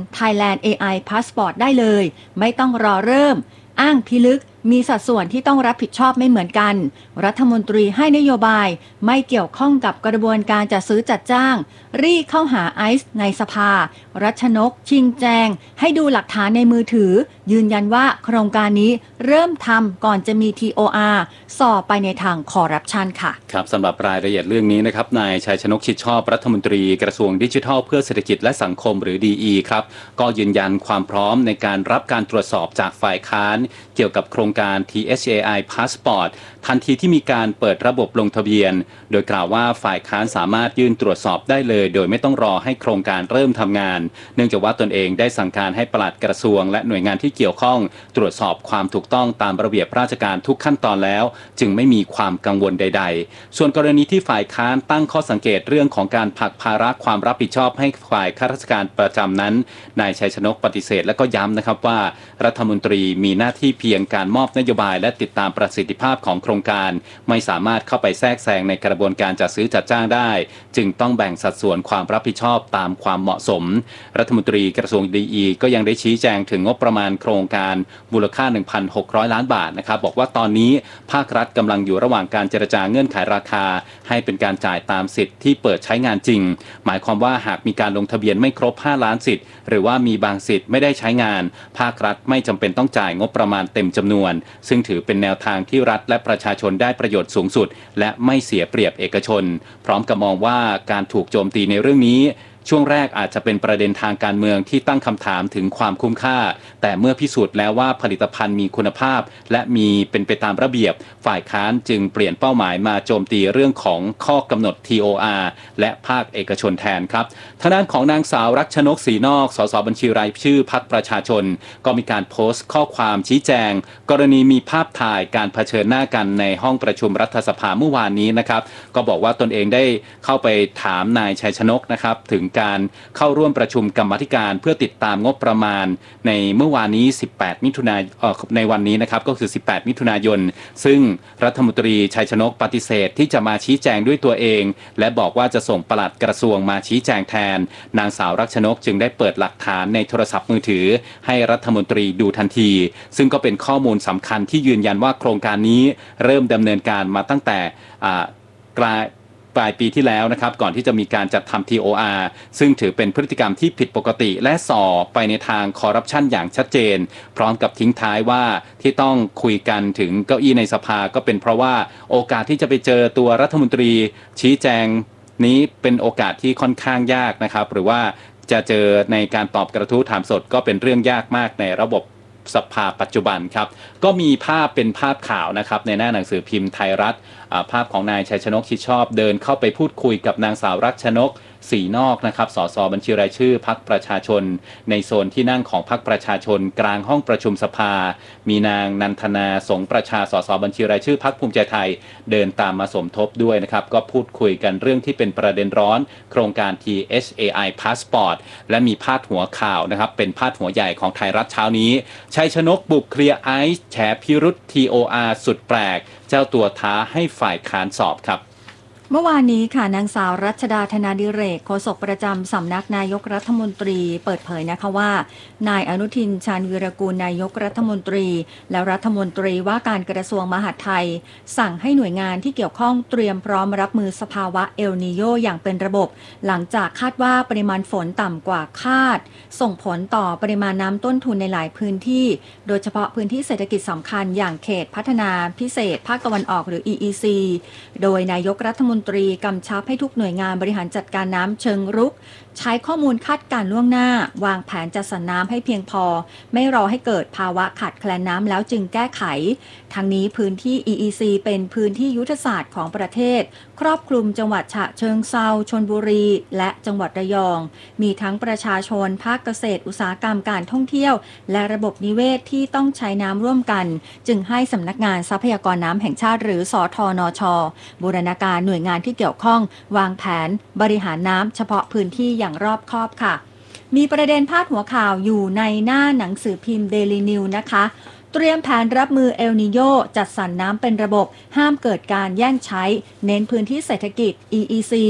Thailand AI Passport ได้เลยไม่ต้องรอเริ่มอ้างพิลึกมีสัดส่วนที่ต้องรับผิดชอบไม่เหมือนกันรัฐมนตรีให้นโยบายไม่เกี่ยวข้องกับกระบวนการจัดซื้อจัดจ้างรีเข้าหาไอซ์ในสภารัชนกชิงแจงให้ดูหลักฐานในมือถือยืนยันว่าโครงการนี้เริ่มทำก่อนจะมี TOR สอบไปในทางคอร์รัปชันค่ะครับสำหรับรายละเอียดเรื่องนี้นะครับนายชัยชนกชิดชอบรัฐมนตรีกระทรวงดิจิทัลเพื่อเศรษฐกิจและสังคมหรือ DE ครับก็ยืนยันความพร้อมในการรับการตรวจสอบจากฝ่ายค้านเกี่ยวกับโครงการ THAI Passport ทันทีที่มีการเปิดระบบลงทะเบียนโดยกล่าวว่าฝ่ายค้านสามารถยื่นตรวจสอบได้เลยโดยไม่ต้องรอให้โครงการเริ่มทำงานเนื่องจากว่าตนเองได้สั่งการให้ปลัดกระทรวงและหน่วยงานที่เกี่ยวข้องตรวจสอบความถูกต้องตามระเบียบราชการทุกขั้นตอนแล้วจึงไม่มีความกังวลใดๆส่วนกรณีที่ฝ่ายค้านตั้งข้อสังเกตเรื่องของการผลักภาระความรับผิดชอบให้ฝ่ายข้าราชการประจำนั้นนายชัยชนกปฏิเสธและก็ย้ำนะครับว่ารัฐมนตรีมีหน้าที่เพียงการมอบนโยบายและติดตามประสิทธิภาพของโครงการไม่สามารถเข้าไปแทรกแซงในกระบวนการจัดซื้อจัดจ้างได้จึงต้องแบ่งสัดส่วนความรับผิดชอบตามความเหมาะสมรัฐมนตรีกระทรวงดีก็ยังได้ชี้แจงถึงงบประมาณโครงการมูลค่า 1,600 ล้านบาทนะครับบอกว่าตอนนี้ภาครัฐกำลังอยู่ระหว่างการเจรจาเงื่อนไขราคาให้เป็นการจ่ายตามสิทธิ์ที่เปิดใช้งานจริงหมายความว่าหากมีการลงทะเบียนไม่ครบ5ล้านสิทธิ์หรือว่ามีบางสิทธิ์ไม่ได้ใช้งานภาครัฐไม่จำเป็นต้องจ่ายงบประมาณเต็มจำนวนซึ่งถือเป็นแนวทางที่รัฐและประชาชนได้ประโยชน์สูงสุดและไม่เสียเปรียบเอกชนพร้อมกับมองว่าการถูกโจมตีในเรื่องนี้ช่วงแรกอาจจะเป็นประเด็นทางการเมืองที่ตั้งคำถามถึงความคุ้มค่าแต่เมื่อพิสูจน์แล้วว่าผลิตภัณฑ์มีคุณภาพและมีเป็นไปตามระเบียบฝ่ายค้านจึงเปลี่ยนเป้าหมายมาโจมตีเรื่องของข้อกำหนด TOR และภาคเอกชนแทนครับทางด้านของนางสาวรัชนกศรีนอกสสบัญชีรายชื่อพรรคประชาชนก็มีการโพสต์ข้อความชี้แจงกรณีมีภาพถ่ายการเผชิญหน้ากันในห้องประชุมรัฐสภาเมื่อวานนี้นะครับก็บอกว่าตนเองได้เข้าไปถามนายชัยชนกนะครับถึงการเข้าร่วมประชุมกรรมาธิการเพื่อติดตามงบประมาณในเมื่อวานนี้18มิถุนายนในวันนี้นะครับก็คือ18มิถุนายนซึ่งรัฐมนตรีชัยชนกปฏิเสธที่จะมาชี้แจงด้วยตัวเองและบอกว่าจะส่งปลัดกระทรวงมาชี้แจงแทนนางสาวรัชนกจึงได้เปิดหลักฐานในโทรศัพท์มือถือให้รัฐมนตรีดูทันทีซึ่งก็เป็นข้อมูลสำคัญที่ยืนยันว่าโครงการนี้เริ่มดำเนินการมาตั้งแต่ปลายปีที่แล้วนะครับก่อนที่จะมีการจัดทำ TOR ซึ่งถือเป็นพฤติกรรมที่ผิดปกติและส่อไปในทางคอร์รัปชันอย่างชัดเจนพร้อมกับทิ้งท้ายว่าที่ต้องคุยกันถึงเก้าอี้ในสภาก็เป็นเพราะว่าโอกาสที่จะไปเจอตัวรัฐมนตรีชี้แจงนี้เป็นโอกาสที่ค่อนข้างยากนะครับหรือว่าจะเจอในการตอบกระทู้ถามสดก็เป็นเรื่องยากมากในระบบสภาปัจจุบันครับก็มีภาพเป็นภาพข่าวนะครับในหน้าหนังสือพิมพ์ไทยรัฐภาพของนายชัยชนกชิดชอบเดินเข้าไปพูดคุยกับนางสาวรัชนกศรีนอกนะครับสสบัญชีรายชื่อพรรคประชาชนในโซนที่นั่งของพรรคประชาชนกลางห้องประชุมสภามีนางนันทนาสงประชาสสบัญชีรายชื่อพรรคภูมิใจไทยเดินตามมาสมทบด้วยนะครับก็พูดคุยกันเรื่องที่เป็นประเด็นร้อนโครงการ THAI Passport และมีพาดหัวข่าวนะครับเป็นพาดหัวใหญ่ของไทยรัฐเช้านี้ชัยชนกบุกเคลียร์ไอซ์แฉพิรุธ TOR สุดแปลกเจ้าตัวท้าให้ฝ่ายค้านสอบครับเมื่อวานนี้ค่ะนางสาวรัชดาธนาดิเรกโฆษกประจำสำนักนายกรัฐมนตรีเปิดเผยนะคะว่านายอนุทินชาญวีรกูลนายกรัฐมนตรีและรัฐมนตรีว่าการกระทรวงมหาดไทยสั่งให้หน่วยงานที่เกี่ยวข้องเตรียมพร้อมรับมือสภาวะเอลนีโญอย่างเป็นระบบหลังจากคาดว่าปริมาณฝนต่ำกว่าคาดส่งผลต่อปริมาณน้ำต้นทุนในหลายพื้นที่โดยเฉพาะพื้นที่เศรษฐกิจสำคัญอย่างเขตพัฒนาพิเศษภาคตะวันออกหรือ EEC โดยนายกรัฐมนตรีกำชับให้ทุกหน่วยงานบริหารจัดการน้ำเชิงรุกใช้ข้อมูลคาดการณ์ล่วงหน้าวางแผนจัดสรรน้ำให้เพียงพอไม่รอให้เกิดภาวะขาดแคลนน้ำแล้วจึงแก้ไขทั้งนี้พื้นที่ EEC เป็นพื้นที่ยุทธศาสตร์ของประเทศครอบคลุมจังหวัดฉะเชิงเทราชลบุรีและจังหวัดระยองมีทั้งประชาชนภาคเกษตรอุตสาหกรรมการท่องเที่ยวและระบบนิเวศที่ต้องใช้น้ำร่วมกันจึงให้สำนักงานทรัพยากรน้ำแห่งชาติหรือสทนช.บูรณาการหน่วยงานที่เกี่ยวข้องวางแผนบริหารน้ำเฉพาะพื้นที่อย่างรอบคอบค่ะมีประเด็นพาดหัวข่าวอยู่ในหน้าหนังสือพิมพ์ Daily News นะคะเตรียมแผนรับมือเอลนีโญจัดสรรน้ำเป็นระบบห้ามเกิดการแย่งใช้เน้นพื้นที่เศรษฐกิจ EEC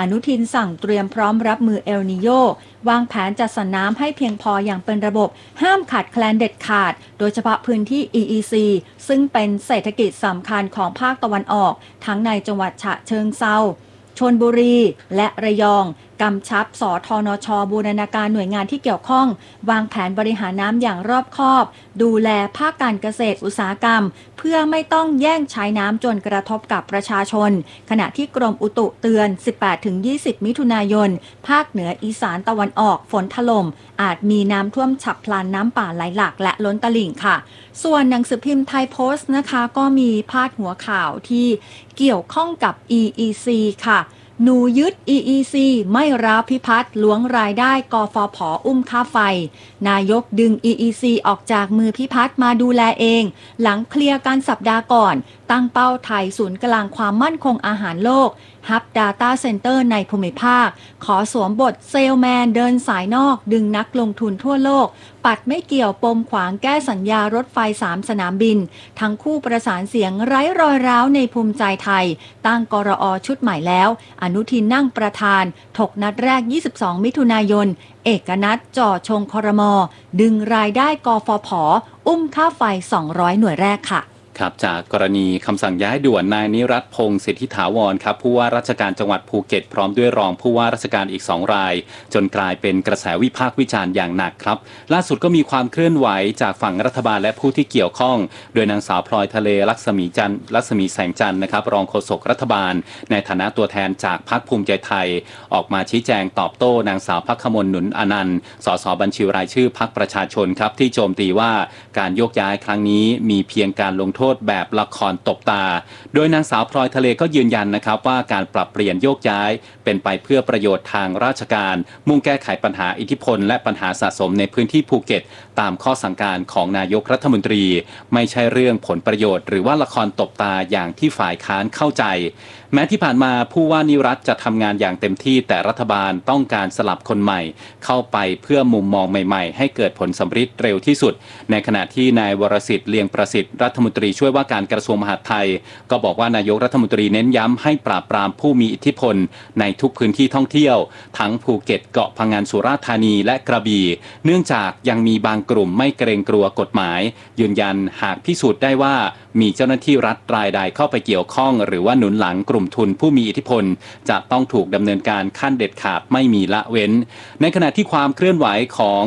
อนุทินสั่งเตรียมพร้อมรับมือเอลนีโญวางแผนจัดสรรน้ำให้เพียงพออย่างเป็นระบบห้ามขาดแคลนเด็ดขาดโดยเฉพาะพื้นที่ EEC ซึ่งเป็นเศรษฐกิจสำคัญของภาคตะวันออกทั้งในจังหวัดฉะเชิงเทราชลบุรีและระยองกำชับสทนช.บูรณาการหน่วยงานที่เกี่ยวข้องวางแผนบริหารน้ำอย่างรอบคอบดูแลภาคการเกษตรอุตสาหกรรมเพื่อไม่ต้องแย่งใช้น้ำจนกระทบกับประชาชนขณะที่กรมอุตุเตือน 18-20 มิถุนายนภาคเหนืออีสานตะวันออกฝนถล่มอาจมีน้ำท่วมฉับพลันน้ำป่าไหลหลากและล้นตลิ่งค่ะส่วนหนังสือพิมพ์ไทยโพสต์นะคะก็มีพาดหัวข่าวที่เกี่ยวข้องกับ EEC ค่ะหนูยึด EEC ไม่รับพิพัฒน์ล้วงรายได้กฟผ.อุ้มค่าไฟนายกดึง EEC ออกจากมือพิพัฒน์มาดูแลเองหลังเคลียร์กันสัปดาห์ก่อนตั้งเป้าไทยศูนย์กลางความมั่นคงอาหารโลกฮับ Data Center ในภูมิภาคขอสวมบทเซลแมนเดินสายนอกดึงนักลงทุนทั่วโลกปัดไม่เกี่ยวปมขวางแก้สัญญารถไฟ3สนามบินทั้งคู่ประสานเสียงไร้รอยร้าวในภูมิใจไทยตั้งกรอชุดใหม่แล้วอนุทินนั่งประธานถกนัดแรก22มิถุนายนเอกนัทจ่อชงครม.ดึงรายได้กฟผ.อุ้มค่าไฟ200หน่วยแรกค่ะครับจากกรณีคำสั่งย้ายด่วนนายนิรัตพงศ์สิทธิถาวรครับผู้ว่าราชการจังหวัดภูเก็ตพร้อมด้วยรองผู้ว่าราชการอีก2รายจนกลายเป็นกระแสวิพากษ์วิจารณ์อย่างหนักครับล่าสุดก็มีความเคลื่อนไหวจากฝั่งรัฐบาลและผู้ที่เกี่ยวข้องโดยนางสาวพลอยทะเลลักษมีแสงจันทร์นะครับรองโฆษกรัฐบาลในฐานะตัวแทนจากพรรคภูมิใจไทยออกมาชี้แจงตอบโต้นางสาวภัคมลหนุนอนันต์สสบัญชีรายชื่อพรรคประชาชนครับที่โจมตีว่าการโยกย้ายครั้งนี้มีเพียงการลงโทษแบบละครตบตาโดยนางสาวพลอยทะเลก็ยืนยันนะครับว่าการปรับเปลี่ยนโยกย้ายเป็นไปเพื่อประโยชน์ทางราชการมุ่งแก้ไขปัญหาอิทธิพลและปัญหาสะสมในพื้นที่ภูเก็ตตามข้อสั่งการของนายกรัฐมนตรีไม่ใช่เรื่องผลประโยชน์หรือว่าละครตบตาอย่างที่ฝ่ายค้านเข้าใจแม้ที่ผ่านมาผู้ว่านิรัตน์จะทำงานอย่างเต็มที่แต่รัฐบาลต้องการสลับคนใหม่เข้าไปเพื่อมุมมองใหม่ๆให้เกิดผลสำฤทธิ์เร็วที่สุดในขณะที่นายวรสิทธิ์เลียงประสิทธิ์รัฐมนตรีช่วยว่าการกระทรวงมหาดไทยก็บอกว่านายกรัฐมนตรีเน้นย้ำให้ปราบปรามผู้มีอิทธิพลในทุกพื้นที่ท่องเที่ยวทั้งภูเก็ตเกาะพะงันสุราษฎร์ธานีและกระบี่เนื่องจากยังมีบางกลุ่มไม่เกรงกลัวกฎหมายยืนยันหากพิสูจน์ได้ว่ามีเจ้าหน้าที่รัฐรายใดเข้าไปเกี่ยวข้องหรือว่าหนุนหลังกลุ่มทุนผู้มีอิทธิพลจะต้องถูกดำเนินการขั้นเด็ดขาดไม่มีละเว้นในขณะที่ความเคลื่อนไหวของ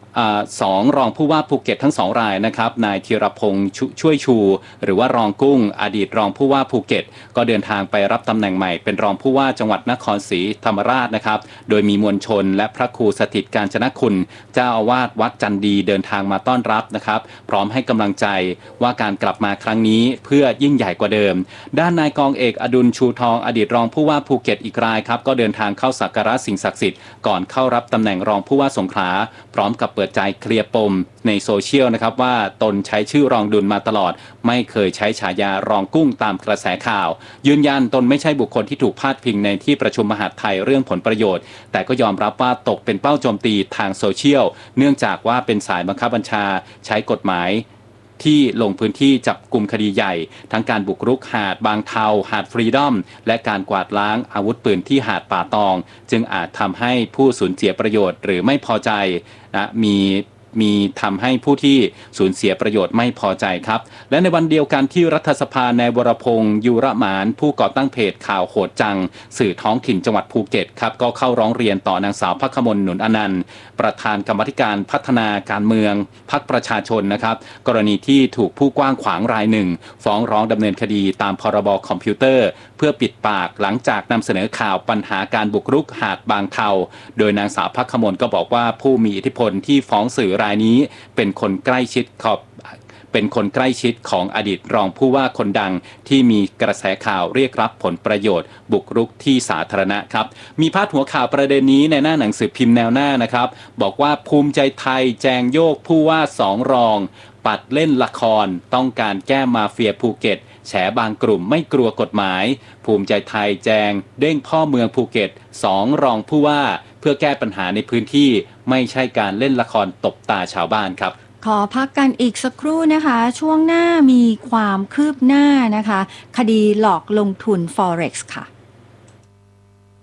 2รองผู้ว่าภูเก็ตทั้ง2รายนะครับนายธีรพงษ์ช่วยชูหรือว่ารองกุ้งอดีตรองผู้ว่าภูเก็ตก็เดินทางไปรับตำแหน่งใหม่เป็นรองผู้ว่าจังหวัดนครศรีธรรมราชนะครับโดยมีมวลชนและพระครูสถิตกาญจนคุณเจ้าอาวาสวัดจันดีเดินทางมาต้อนรับนะครับพร้อมให้กำลังใจว่าการกลับมาครั้งนี้เพื่อยิ่งใหญ่กว่าเดิมด้านนายกองเอกอดุลชูทองอดีตรองผู้ว่าภูเก็ตอีกรายครับก็เดินทางเข้าสักการะสิ่งศักดิ์สิทธิ์ก่อนเข้ารับตำแหน่งรองผู้ว่าสงขลาพร้อมกับเปิดใจเคลียร์ปมในโซเชียลนะครับว่าตนใช้ชื่อรองดุลมาตลอดไม่เคยใช้ฉายารองกุ้งตามกระแสข่าวยืนยันตนไม่ใช่บุคคลที่ถูกพาดพิงในที่ประชุมมหาดไทยเรื่องผลประโยชน์แต่ก็ยอมรับว่าตกเป็นเป้าโจมตีทางโซเชียลเนื่องจากว่าเป็นสายบังคับบัญชาใช้กฎหมายที่ลงพื้นที่จับกลุ่มคดีใหญ่ทั้งการบุกรุกหาดบางเทาหาดฟรีดอมและการกวาดล้างอาวุธปืนที่หาดป่าตองจึงอาจทำให้ผู้สูญเสียประโยชน์หรือไม่พอใจนะมีทำให้ผู้ที่สูญเสียประโยชน์ไม่พอใจครับและในวันเดียวกันที่รัฐสภาในวรพงษ์ยูระหมานผู้ก่อตั้งเพจข่าวโหดจังสื่อท้องถิ่นจังหวัดภูเก็ตครับก็เข้าร้องเรียนต่อนางสาวภัคมลหนุนอนันต์ประธานกรรมธิการพัฒนาการเมืองพรรคประชาชนนะครับกรณีที่ถูกผู้กว้างขวางรายหนึ่งฟ้องร้องดำเนินคดีตามพรบคอมพิวเตอร์เพื่อปิดปากหลังจากนำเสนอข่าวปัญหาการบุกรุกหาดบางเทาโดยนางสาวภัคมลก็บอกว่าผู้มีอิทธิพลที่ฟ้องสื่อรายนี้เป็นคนใกล้ชิดของอดีตรองผู้ว่าคนดังที่มีกระแสข่าวเรียกรับผลประโยชน์บุกรุกที่สาธารณะครับมีพาดหัวข่าวประเด็นนี้ในหน้าหนังสือพิมพ์แนวหน้านะครับบอกว่าภูมิใจไทยแจงโยกผู้ว่า2รองปัดเล่นละครต้องการแก้มาเฟียภูเก็ตแฉบางกลุ่มไม่กลัวกฎหมายภูมิใจไทยแจงเด้งพ่อเมืองภูเก็ต2รองผู้ว่าเพื่อแก้ปัญหาในพื้นที่ไม่ใช่การเล่นละครตบตาชาวบ้านครับขอพักกันอีกสักครู่นะคะช่วงหน้ามีความคืบหน้านะคะคดีหลอกลงทุน Forex ค่ะ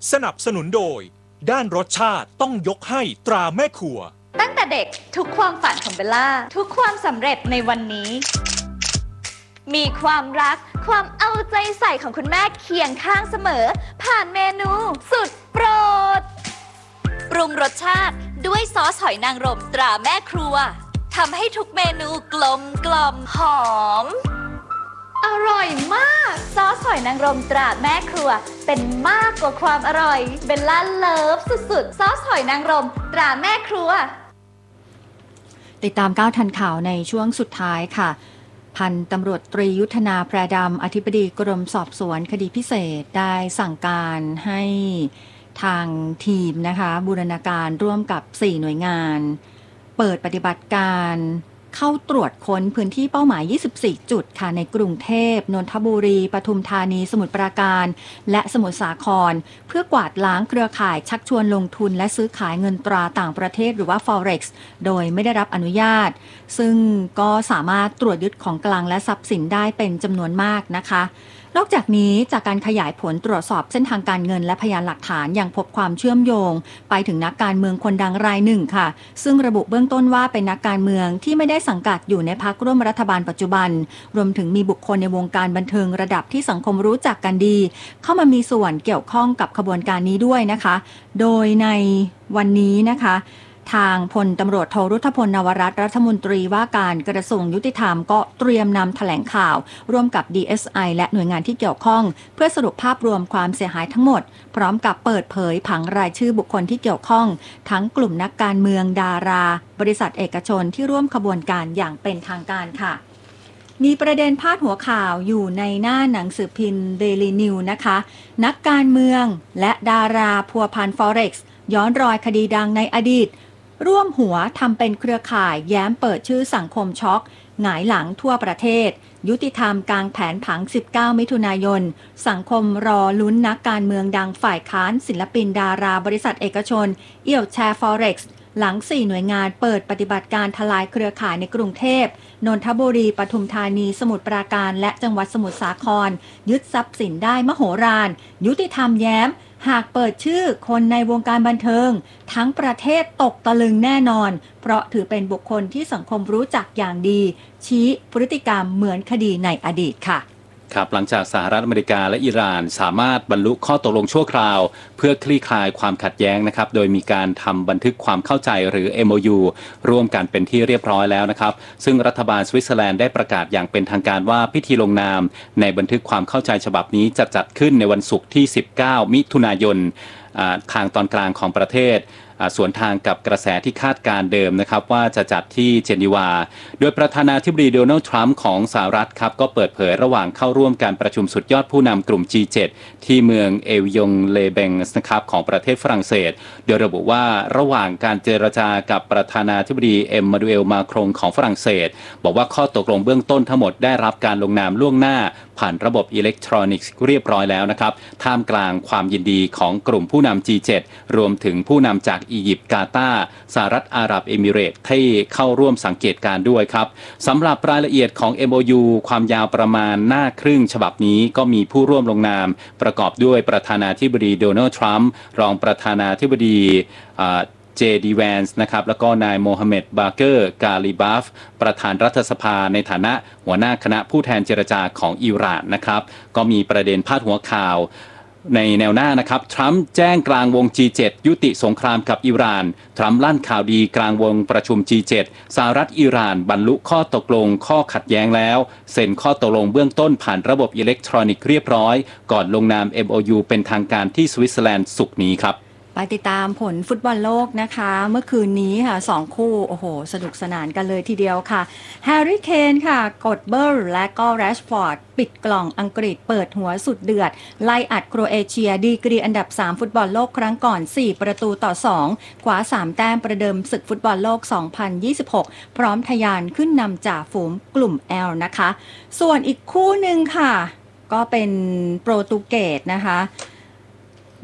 สนับสนุนโดยด้านรสชาติต้องยกให้ตราแม่ครัวตั้งแต่เด็กทุกความฝันของเบลล่าทุกความสำเร็จในวันนี้มีความรักความเอาใจใส่ของคุณแม่เคียงข้างเสมอผ่านเมนูสุดโปรดปรุงรสชาติด้วยซอสหอยนางรมตราแม่ครัวทำให้ทุกเมนูกลมหอมอร่อยมากซอสหอยนางรมตราแม่ครัวเป็นมากกว่าความอร่อยเบลล่าเลิฟสุดๆซอสหอยนางรมตราแม่ครัวติดตามก้าวทันข่าวในช่วงสุดท้ายค่ะพันตำรวจตรียุทธนาแพรดำอธิบดีกรมสอบสวนคดีพิเศษได้สั่งการให้ทางทีมนะคะบูรณาการร่วมกับ4หน่วยงานเปิดปฏิบัติการเข้าตรวจค้นพื้นที่เป้าหมาย24จุดค่ะในกรุงเทพนนทบุรีปทุมธานีสมุทรปราการและสมุทรสาครเพื่อกวาดล้างเครือข่ายชักชวนลงทุนและซื้อขายเงินตราต่างประเทศหรือว่า Forex โดยไม่ได้รับอนุญาตซึ่งก็สามารถตรวจยึดของกลางและทรัพย์สินได้เป็นจำนวนมากนะคะนอกจากนี้จากการขยายผลตรวจสอบเส้นทางการเงินและพยานหลักฐานยังพบความเชื่อมโยงไปถึงนักการเมืองคนดังรายหนึ่งค่ะซึ่งระบุเบื้องต้นว่าเป็นนักการเมืองที่ไม่ได้สังกัดอยู่ในพรรคร่วมรัฐบาลปัจจุบันรวมถึงมีบุคคลในวงการบันเทิงระดับที่สังคมรู้จักกันดีเข้ามามีส่วนเกี่ยวข้องกับขบวนการนี้ด้วยนะคะโดยในวันนี้นะคะทางพลตำรวจโทรุธพลนวรัตน์รัฐมนตรีว่าการกระทรวงยุติธรรมก็เตรียมนำแถลงข่าวร่วมกับ DSI และหน่วยงานที่เกี่ยวข้องเพื่อสรุปภาพรวมความเสียหายทั้งหมดพร้อมกับเปิดเผยผังรายชื่อบุคคลที่เกี่ยวข้องทั้งกลุ่มนักการเมืองดาราบริษัทเอกชนที่ร่วมขบวนการอย่างเป็นทางการค่ะมีประเด็นพาดหัวข่าวอยู่ในหน้าหนังสือพิมพ์ Daily News นะคะนักการเมืองและดาราพัวพัน Forex ย้อนรอยคดีดังในอดีตร่วมหัวทำเป็นเครือข่ายแย้มเปิดชื่อสังคมช็อกหงายหลังทั่วประเทศยุติธรรมกลางแผนผัง19มิถุนายนสังคมรอลุ้นนักการเมืองดังฝ่ายค้านศิลปินดาราบริษัทเอกชนเอี่ยวแชร์ Forex หลัง4หน่วยงานเปิดปฏิบัติการทลายเครือข่ายในกรุงเทพนนทบุรีปทุมธานีสมุทรปราการและจังหวัดสมุทรสาครยึดทรัพย์สินได้มโหฬารยุติธรรมแย้มหากเปิดชื่อคนในวงการบันเทิงทั้งประเทศตกตะลึงแน่นอนเพราะถือเป็นบุคคลที่สังคมรู้จักอย่างดีชี้พฤติกรรมเหมือนคดีในอดีตค่ะครับหลังจากสหรัฐอเมริกาและอิหร่านสามารถบรรลุข้อตกลงชั่วคราวเพื่อคลี่คลายความขัดแย้งนะครับโดยมีการทำบันทึกความเข้าใจหรือ MOU ร่วมกันเป็นที่เรียบร้อยแล้วนะครับซึ่งรัฐบาลสวิตเซอร์แลนด์ได้ประกาศอย่างเป็นทางการว่าพิธีลงนามในบันทึกความเข้าใจฉบับนี้จะจัดขึ้นในวันศุกร์ที่19มิถุนายนทางตอนกลางของประเทศสวนทางกับกระแสที่คาดการเดิมนะครับว่าจะจัดที่เจนีวาโดยประธานาธิบดีโดนัลด์ทรัมป์ของสหรัฐครับก็เปิดเผยระหว่างเข้าร่วมการประชุมสุดยอดผู้นำกลุ่ม G7 ที่เมืองเอวิยงเลเบงส์นะครับของประเทศฝรั่งเศสโดยระบุว่าระหว่างการเจรจากับประธานาธิบดีเอ็มมานูเอลมาครงของฝรั่งเศสบอกว่าข้อตกลงเบื้องต้นทั้งหมดได้รับการลงนามล่วงหน้าผ่านระบบอิเล็กทรอนิกส์เรียบร้อยแล้วนะครับท่ามกลางความยินดีของกลุ่มผู้นำ G7 รวมถึงผู้นำจากอียิปต์กาตาร์สหรัฐอาหรับเอมิเรตส์ที่เข้าร่วมสังเกตการด้วยครับสำหรับรายละเอียดของ MOU ความยาวประมาณหน้าครึ่งฉบับนี้ก็มีผู้ร่วมลงนามประกอบด้วยประธานาธิบดีโดนัลด์ทรัมป์รองประธานาธิบดีเจดีแวนส์นะครับแล้วก็นายโมฮัมเหม็ดบาเกอร์กาลิบาฟประธานรัฐสภาในฐานะหัวหน้าคณะผู้แทนเจรจาของอิหร่านนะครับก็มีประเด็นพาดหัวข่าวในแนวหน้านะครับทรัมป์แจ้งกลางวง G7 ยุติสงครามกับอิหร่านทรัมป์ลั่นข่าวดีกลางวงประชุม G7 สหรัฐอิหร่านบรรลุข้อตกลงข้อขัดแย้งแล้วเซ็นข้อตกลงเบื้องต้นผ่านระบบอิเล็กทรอนิกส์เรียบร้อยก่อนลงนาม MOU เป็นทางการที่สวิตเซอร์แลนด์ศุกร์นี้ครับไปติดตามผลฟุตบอลโลกนะคะเมื่อคืนนี้ค่ะ2คู่โอ้โหสนุกสนานกันเลยทีเดียวค่ะแฮร์รี่เคนค่ะกดเบิร์และก็แรชฟอร์ดปิดกล่องอังกฤษเปิดหัวสุดเดือดไล่อัดโครเอเชียดีกรีอันดับ3ฟุตบอลโลกครั้งก่อน4ประตูต่อ2คว้า3แต้มประเดิมศึกฟุตบอลโลก2026พร้อมทะยานขึ้นนำจ่าฝูงกลุ่ม L นะคะส่วนอีกคู่หนึ่งค่ะก็เป็นโปรตุเกสนะคะ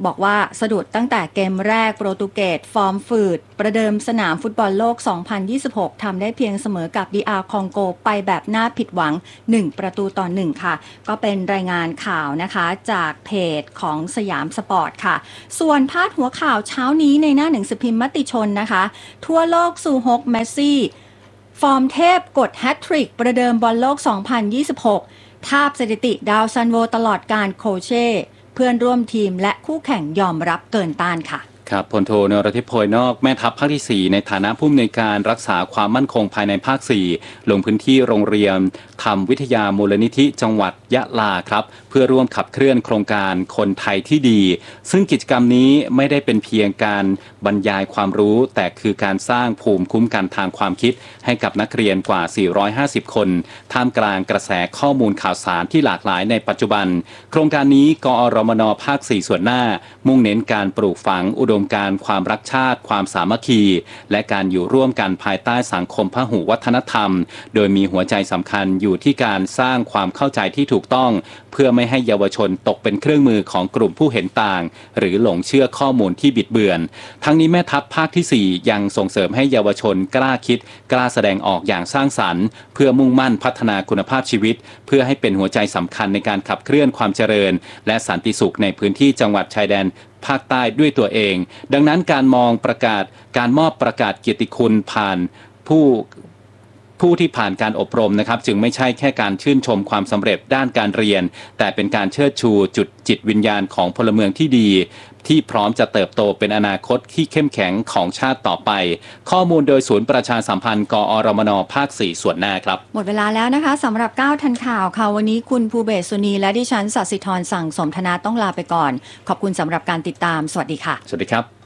บอกว่าสะดุดตั้งแต่เกมแรกโปรตุเกสฟอร์มฝืดประเดิมสนามฟุตบอลโลก 2026 ทำได้เพียงเสมอกับ DR คองโกไปแบบน่าผิดหวัง 1-1 ค่ะก็เป็นรายงานข่าวนะคะจากเพจของสยามสปอร์ตค่ะส่วนพาดหัวข่าวเช้านี้ในหน้าหนังสือพิมพ์มติชนนะคะทั่วโลกสู่ฮกเมสซี่ฟอร์มเทพกดแฮตทริกประเดิมบอลโลก 2026 ทาบสถิติดาวซันโวตลอดการโคเช่เพื่อนร่วมทีมและคู่แข่งยอมรับเกินต้านค่ะครับพลโทนรทิพย์โพยนอกแม่ทัพภาคที่ 4ในฐานะผู้อำนวยการรักษาความมั่นคงภายในภาค 4ลงพื้นที่โรงเรียนธรรมวิทยามูลนิธิจังหวัดยะลาครับเพื่อร่วมขับเคลื่อนโครงการคนไทยที่ดีซึ่งกิจกรรมนี้ไม่ได้เป็นเพียงการบรรยายความรู้แต่คือการสร้างภูมิคุ้มกันทางความคิดให้กับนักเรียนกว่า 450 คนท่ามกลางกระแสข้อมูลข่าวสารที่หลากหลายในปัจจุบันโครงการนี้กอรมนภาค 4 ส่วนหน้ามุ่งเน้นการปลูกฝังอุดมการณ์ความรักชาติความสามัคคีและการอยู่ร่วมกันภายใต้สังคมพหุวัฒนธรรมโดยมีหัวใจสำคัญอยู่ที่การสร้างความเข้าใจที่ถูกต้องเพื่อไม่ให้เยาวชนตกเป็นเครื่องมือของกลุ่มผู้เห็นต่างหรือหลงเชื่อข้อมูลที่บิดเบือนทั้งนี้แม่ทัพภาคที่ 4 ยังส่งเสริมให้เยาวชนกล้าคิดกล้าแสดงออกอย่างสร้างสรรค์เพื่อมุ่งมั่นพัฒนาคุณภาพชีวิตเพื่อให้เป็นหัวใจสำคัญในการขับเคลื่อนความเจริญและสันติสุขในพื้นที่จังหวัดชายแดนภาคใต้ด้วยตัวเองดังนั้นการมอบประกาศเกียรติคุณผ่านผู้ที่ผ่านการอบรมนะครับจึงไม่ใช่แค่การชื่นชมความสำเร็จด้านการเรียนแต่เป็นการเชิดชูจุดจิตวิญญาณของพลเมืองที่ดีที่พร้อมจะเติบโตเป็นอนาคตที่เข้มแข็งของชาติต่อไปข้อมูลโดยศูนย์ประชาสัมพันธ์กอรมนภาค 4 ส่วนหน้าครับหมดเวลาแล้วนะคะสำหรับ9ทันข่าวค่ะวันนี้คุณภูเบศสุนีและดิฉันศศิธรสั่งสมธนาต้องลาไปก่อนขอบคุณสำหรับการติดตามสวัสดีค่ะสวัสดีครับ